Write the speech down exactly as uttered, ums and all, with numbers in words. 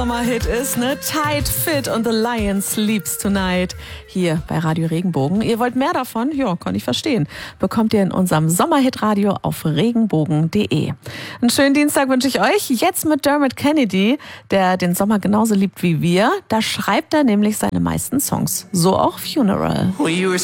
Sommerhit ist, ne? Tight Fit und The Lion Sleeps Tonight. Hier bei Radio Regenbogen. Ihr wollt mehr davon? Ja, kann ich verstehen. Bekommt ihr in unserem Sommerhit-Radio auf regenbogen punkt de. Einen schönen Dienstag wünsche ich euch. Jetzt mit Dermot Kennedy, der den Sommer genauso liebt wie wir. Da schreibt er nämlich seine meisten Songs. So auch Funeral. Well, you were